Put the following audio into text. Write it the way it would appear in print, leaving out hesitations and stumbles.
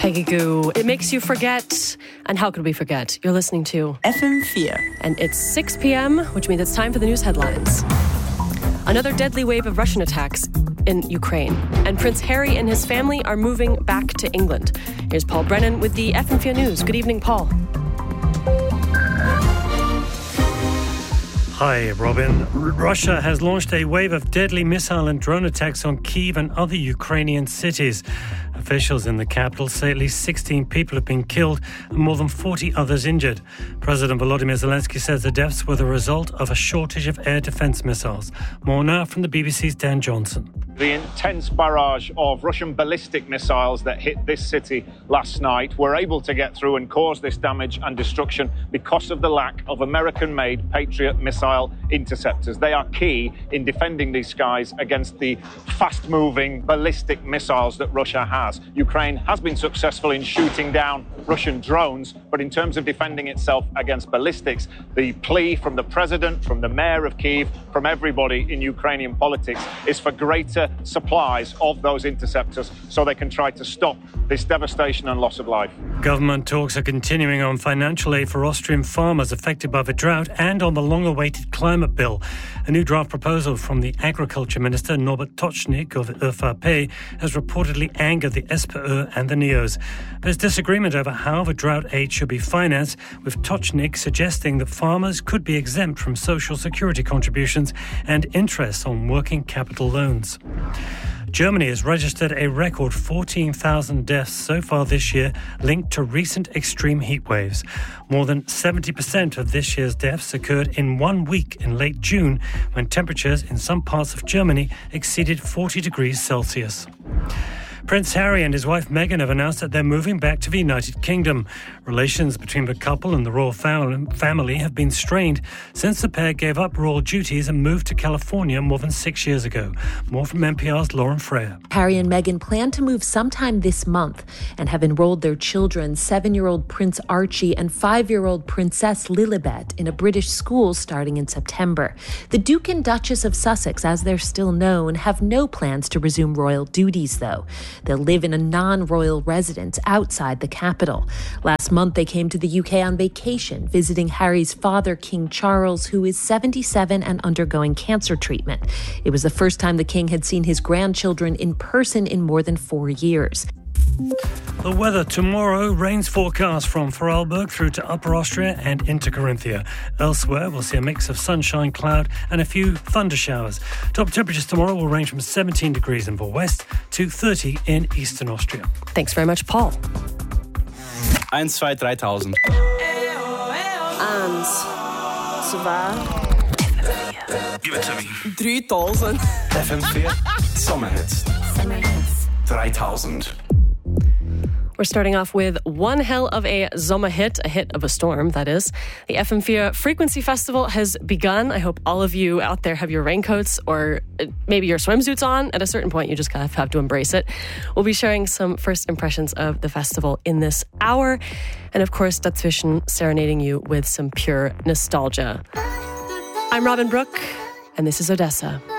Peggy Goo. It makes you forget. And how could we forget? You're listening to FM4. And it's 6 p.m., which means it's time for the news headlines. Another deadly wave of Russian attacks in Ukraine. And Prince Harry and his family are moving back to England. Here's Paul Brennan with the FM4 News. Good evening, Paul. Hi, Robin. Russia has launched a wave of deadly missile and drone attacks on Kyiv and other Ukrainian cities. Officials in the capital say at least 16 people have been killed and more than 40 others injured. President Volodymyr Zelensky says the deaths were the result of a shortage of air defence missiles. More now from the BBC's Dan Johnson. The intense barrage of Russian ballistic missiles that hit this city last night were able to get through and cause this damage and destruction because of the lack of American-made Patriot missile interceptors. They are key in defending these skies against the fast-moving ballistic missiles that Russia has. Ukraine has been successful in shooting down Russian drones, but in terms of defending itself against ballistics, the plea from the president, from the mayor of Kyiv, from everybody in Ukrainian politics is for greater supplies of those interceptors so they can try to stop this devastation and loss of life. Government talks are continuing on financial aid for Austrian farmers affected by the drought and on the long-awaited climate bill. A new draft proposal from the Agriculture Minister Norbert Tocznik of ÖVP has reportedly angered the SPÖ and the NEOs. There's disagreement over how the drought aid should be financed, with Tocznik suggesting that farmers could be exempt from social security contributions and interest on working capital loans. Germany has registered a record 14,000 deaths so far this year linked to recent extreme heat waves. More than 70% of this year's deaths occurred in 1 week in late June, when temperatures in some parts of Germany exceeded 40 degrees Celsius. Prince Harry and his wife Meghan have announced that they're moving back to the United Kingdom. Relations between the couple and the royal family have been strained since the pair gave up royal duties and moved to California more than 6 years ago. More from NPR's Lauren Freya. Harry and Meghan plan to move sometime this month and have enrolled their children, 7-year-old Prince Archie and 5-year-old Princess Lilibet, in a British school starting in September. The Duke and Duchess of Sussex, as they're still known, have no plans to resume royal duties, though. They'll live in a non-royal residence outside the capital. Last month, they came to the UK on vacation, visiting Harry's father, King Charles, who is 77 and undergoing cancer treatment. It was the first time the king had seen his grandchildren in person in more than 4 years. The weather tomorrow, rains forecast from Vorarlberg through to Upper Austria and into Carinthia. Elsewhere, we'll see a mix of sunshine, cloud and a few thunder showers. Top temperatures tomorrow will range from 17 degrees in the west to 30 in eastern Austria. Thanks very much, Paul. 1, 2, 3000. 1, 2, Give it to me. 3000. FM4 Sommerhits. 3000. We're starting off with one hell of a Sommer hit, a hit of a storm, that is. The FM4 Frequency Festival has begun. I hope all of you out there have your raincoats or maybe your swimsuits on. At a certain point, you just kind of have to embrace it. We'll be sharing some first impressions of the festival in this hour. And of course, Dazwischen serenading you with some pure nostalgia. I'm Robin Brooke, and this is Odessa.